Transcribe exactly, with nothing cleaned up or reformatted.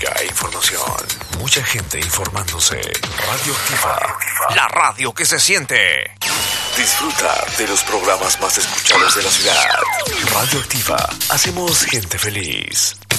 música e información. Mucha gente informándose. Radioactiva, la radio que se siente. Disfruta de los programas más escuchados de la ciudad. Radioactiva, hacemos gente feliz.